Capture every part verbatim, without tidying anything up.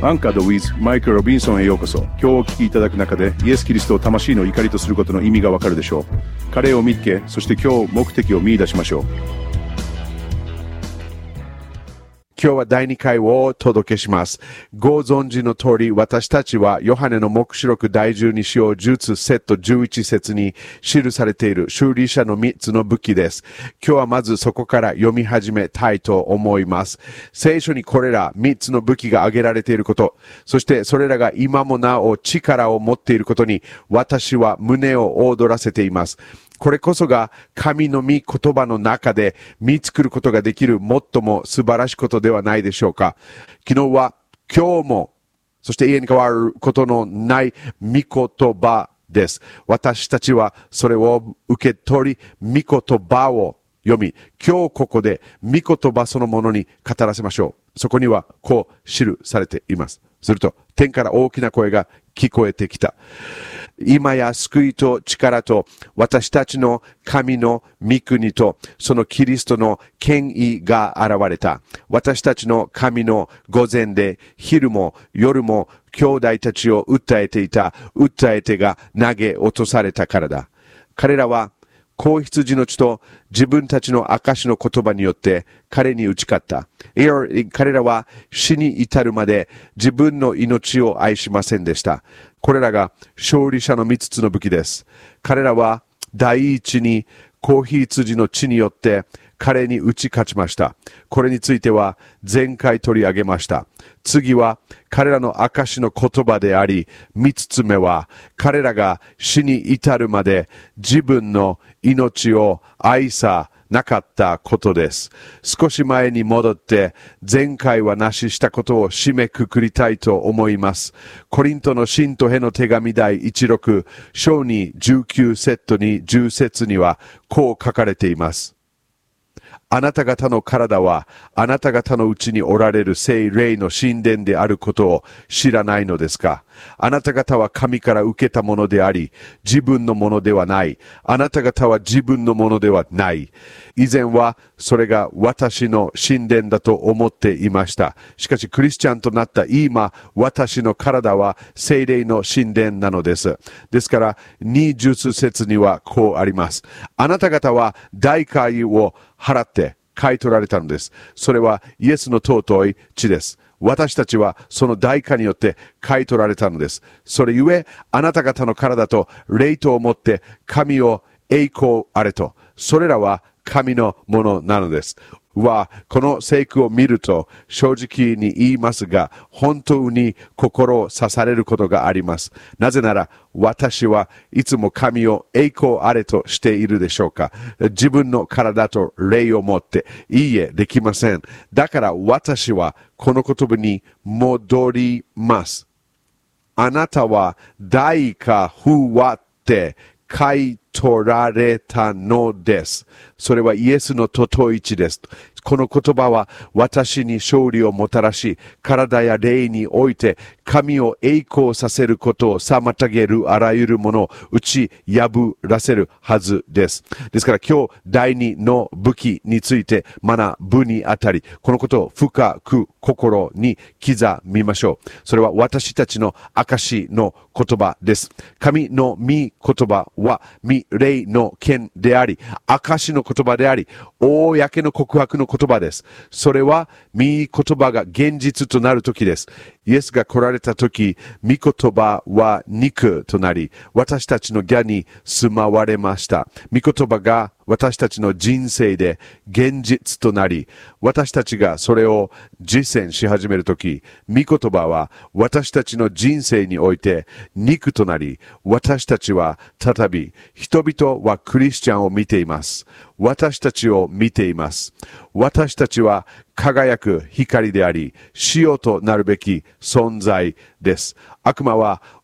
アンカード with マイク・ロビンソンへようこそ。今日お聞きいただく中でイエス・キリストを魂の怒りとすることの意味がわかるでしょう。彼を見つけ、そして今日目的を見出しましょう。 今日はだいにかいをお届けします。ご存知の通り、私たちはヨハネの黙示録だいじゅうに章じゅう節じゅういち節に記されている修理者のみっつの武器です。今日はまずそこから読み始めたいと思います。聖書にこれらみっつの武器が挙げられていること、そしてそれらが今もなお力を持っていることに、私は胸を躍らせています。これこそが神の御言葉の中で見つくることができる最も素晴らしいことではないでしょうか。昨日は今日も、そして永遠に変わることのない御言葉です。私たちはそれを受け取り、御言葉を読み、今日ここで御言葉そのものに語らせましょう。そこにはこう記されています。すると天から大きな声が聞こえてきた。今や救いと力と私たちの神の御国とそのキリストの権威が現れた。私たちの神の御前で昼も夜も兄弟たちを訴えていた訴え手が投げ落とされたからだ。彼らは子羊の血と自分たちの証の言葉によって彼に打ち勝った。彼らは死に至るまで自分の命を愛しませんでした。これらが勝利者のみっつの武器です。彼らは第一に子羊の血によって彼に打ち勝ちました。これについては前回取り上げました。次は彼らの証の言葉であり、三つ目は彼らが死に至るまで自分の命を愛さなかったことです。少し前に戻って前回はなししたことを締めくくりたいと思います。コリントの信徒への手紙第じゅうろく章にじゅうきゅう節にじゅう節にはこう書かれています。あなた方の体はあなた方のうちにおられる聖霊の神殿であることを知らないのですか。あなた方は神から受けたものであり、自分のものではない。あなた方は自分のものではない。以前はそれが私の神殿だと思っていました。しかしクリスチャンとなった今、私の体は聖霊の神殿なのです。ですからにじゅう節にはこうあります。あなた方は代価を払って買い取られたのです。それはイエスの尊い血です。私たちはその代価によって買い取られたのです。それゆえ、あなた方の体と霊とをもって神を栄光あれと、それらは神のものなのです。は、この聖句を見ると正直に言いますが、本当に心を刺されることがあります。なぜなら、私はいつも神を栄光あれとしているでしょうか。自分の体と霊を持って、いいえ、できません。だから私はこの言葉に戻ります。あなたは代価不割って買い取られたのです。それはイエスの尊い血です。この言葉は私に勝利をもたらし、体や霊において神を栄光させることを妨げるあらゆるものを打ち破らせるはずです。ですから今日第二の武器について学ぶにあたり、このことを深く心に刻みましょう。それは私たちの証の言葉です。神の御言葉は御霊の剣であり、証の言葉であり、公の告白の言葉です。それは御言葉が現実となる時です。イエスが来られた時、御言葉は肉となり、私たちの家に住まわれました。御言葉が私たちの人生で現実となり、私たちがそれを実践し始めるとき、御言葉は私たちの人生において肉となり、私たちは再び人々はクリスチャンを見ています。私たちを見ています。私たちは輝く光であり、塩となるべき存在です。悪魔は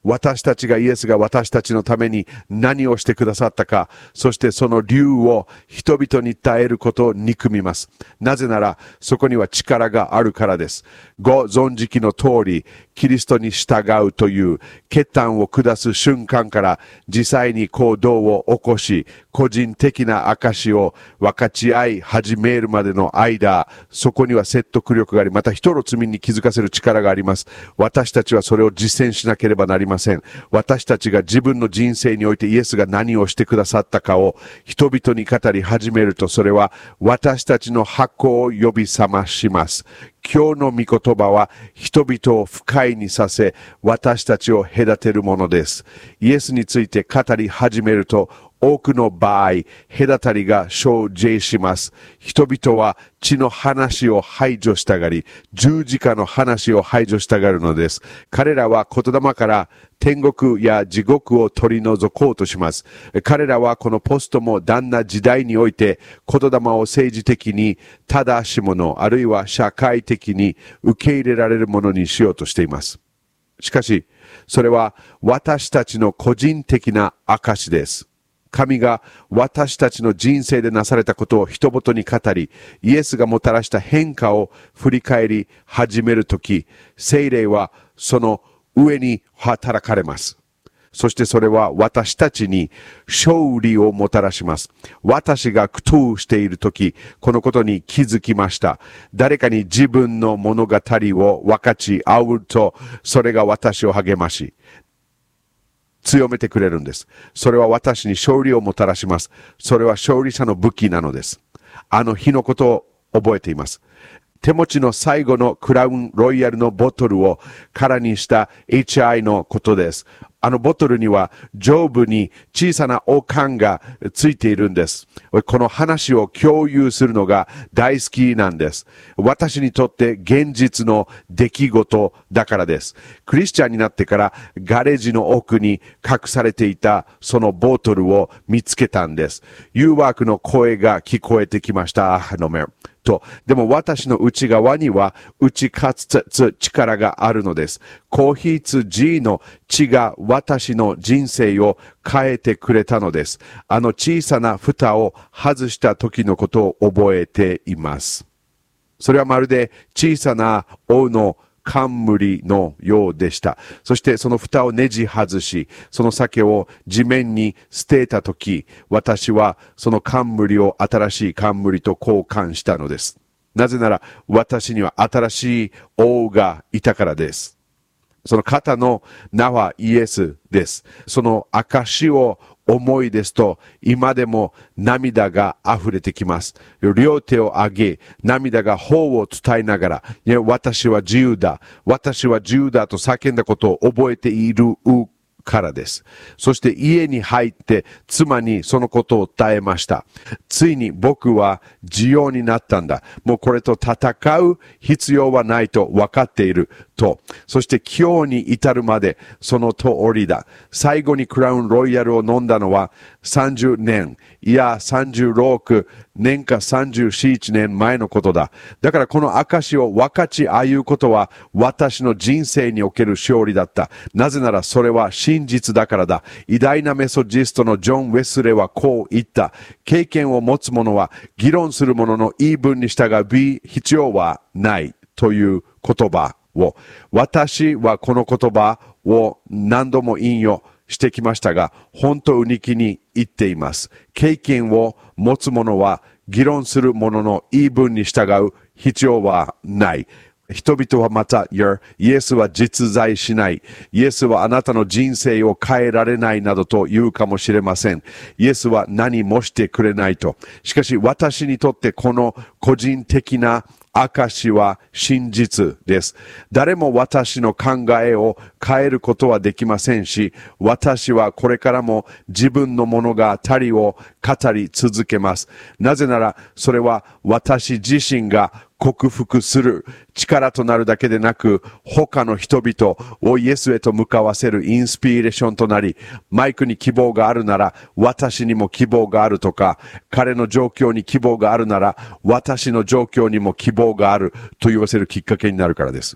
私たちがイエスが私たちのために何をしてくださったか、そしてその理由を人々に伝えることを憎みます。なぜならそこには力があるからです。ご存知の通り、キリストに従うという決断を下す瞬間から実際に行動を起こし、個人的な証を分かち合い始めるまでの間、そこには説得力があり、また人の罪に気づかせる力があります。私たちはそれを実践しなければなりません。私たちが自分の人生においてイエスが何をしてくださったかを人々に語り始めると、それは私たちの発行を呼び覚まします。今日の御言葉は人々を不快にさせ、私たちを隔てるものです。イエスについて語り始めると、多くの場合、隔たりが生じします。人々は血の話を排除したがり、十字架の話を排除したがるのです。彼らは言霊から天国や地獄を取り除こうとします。彼らはこのポストモダンな時代において、言霊を政治的に正しいもの、あるいは社会的に受け入れられるものにしようとしています。しかし、それは私たちの個人的な証です。神が私たちの人生でなされたことを人々に語り、イエスがもたらした変化を振り返り始めるとき、聖霊はその上に働かれます。そしてそれは私たちに勝利をもたらします。私が苦闘しているとき、このことに気づきました。誰かに自分の物語を分かち合うと、それが私を励まし、強めてくれるんです。それは私に勝利をもたらします。それは勝利者の武器なのです。あの日のことを覚えています。手持ちの最後のクラウンロイヤルのボトルを空にした エイチアイ のことです。あのボトルには上部に小さな王冠がついているんです。この話を共有するのが大好きなんです。私にとって現実の出来事だからです。クリスチャンになってからガレージの奥に隠されていたそのボトルを見つけたんです。誘惑の声が聞こえてきました。飲めと。でも私の内側には打ち勝つ力があるのです。子羊の血が私の人生を変えてくれたのです。あの小さな蓋を外した時のことを覚えています。それはまるで小さな王の冠のようでした。そしてその蓋をねじ外し、その酒を地面に捨てたとき、私はその冠を新しい冠と交換したのです。なぜなら私には新しい王がいたからです。その方の名はイエスです。その証を思いですと、今でも涙が溢れてきます。両手を上げ、涙が頬を伝えながら、いや、私は自由だ。私は自由だと叫んだことを覚えているからです。そして家に入って妻にそのことを伝えました。ついに僕は自由になったんだ。もうこれと戦う必要はないと分かっていると。そして今日に至るまでその通りだ。最後にクラウンロイヤルを飲んだのはさんじゅうねん、いやさんじゅうろくねんかさんじゅうよんねんまえのことだ。だからこの証を分かち合うことは私の人生における勝利だった。なぜならそれは真実だからだ。偉大なメソジストのジョン・ウェスレーはこう言った。経験を持つ者は議論する者の言い分に従う必要はないという言葉を。私はこの言葉を何度も引用してきましたが、本当に気に言っています。経験を持つ者は議論する者の言い分に従う必要はない。人々はまた言う、イエスは実在しない。イエスはあなたの人生を変えられないなどと言うかもしれません。イエスは何もしてくれないと。しかし私にとってこの個人的な証は真実です。誰も私の考えを変えることはできませんし、私はこれからも自分の物語を語り続けます。なぜならそれは私自身が克服する力となるだけでなく、他の人々をイエスへと向かわせるインスピレーションとなり、マイクに希望があるなら私にも希望があるとか、彼の状況に希望があるなら私の状況にも希望があると言わせるきっかけになるからです。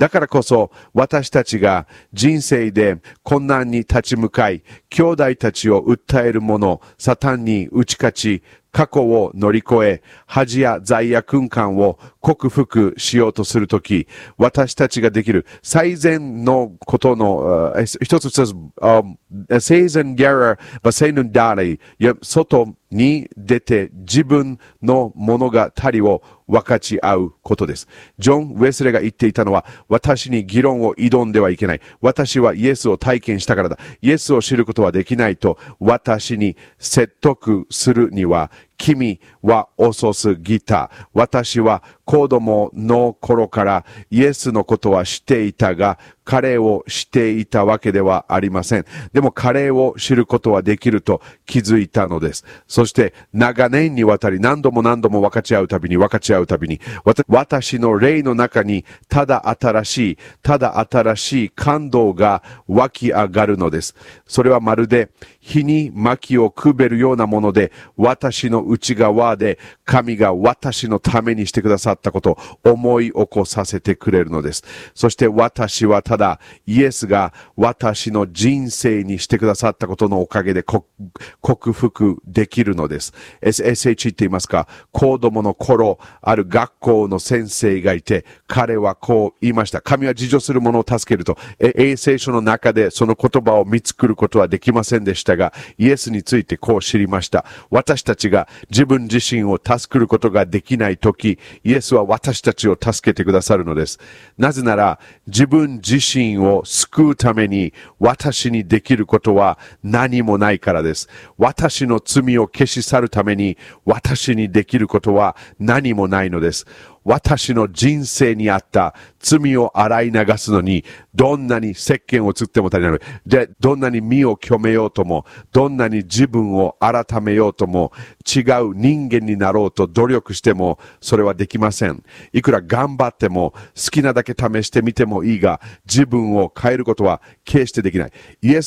だからこそ私たちが人生で困難に立ち向かい、兄弟たちを訴えるもの、サタンに打ち勝ち、過去を乗り越え、恥や罪悪感を克服しようとするとき、私たちができる最善のことの、uh, 一つ一つ、um, 生前ギャラ、バセヌンダーレ、外に出て自分の物語を分かち合うことです。ジョン・ウェスレーが言っていたのは、私に議論を挑んではいけない。私はイエスを体験したからだ。イエスを知ることはできないと、私に説得するには、君は遅すぎた。私は子供の頃からイエスのことは知っていたが、彼を知っていたわけではありません。でも彼を知ることはできると気づいたのです。そして長年にわたり何度も何度も分かち合うたびに分かち合うたびに、私の霊の中にただ新しい、ただ新しい感動が湧き上がるのです。それはまるで火に薪をくべるようなもので、私の内側で神が私のためにしてくださったことを思い起こさせてくれるのです。そして私はただイエスが私の人生にしてくださったことのおかげで克服できるのです。エスエイチ って言いますか、子供の頃ある学校の先生がいて、彼はこう言いました。神は自助する者を助けると。衛聖書の中でその言葉を見つくることはできませんでしたが、イエスについてこう知りました。私たちが自分自身を助けることができないとき、イエスは私たちを助けてくださるのです。なぜなら、自分自身を救うために私にできることは何もないからです。私の罪を消し去るために私にできることは何もないのです。私の人生にあった罪を洗い流すのに、どんなに石鹸をつっても足りない。で、どんなに身を清めようとも、どんなに自分を改めようとも、違う人間になろうと努力しても、それはできません。いくら頑張っても、好きなだけ試してみてもいいが、自分を変えることは決してできない。イエス